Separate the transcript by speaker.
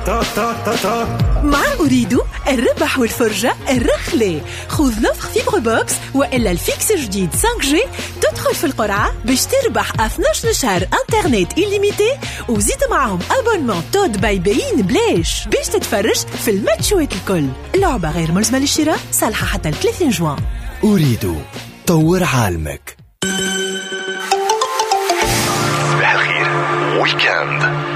Speaker 1: مع أريد الربح والفرجة الرخلة. خذ نفخ فيبر بوكس وإلا الفيكس جديد 5G تدخل في القرعة باش تربح 12 شهر انترنت إليميتي وزيد معهم أبونمون تود باي بين بلاش باش تتفرج في الماتشوات الكل. اللعبة غير ملزمة للشراء، صالحة حتى 30 جوان.
Speaker 2: أريد طور عالمك.
Speaker 3: صباح الخير ويكاند.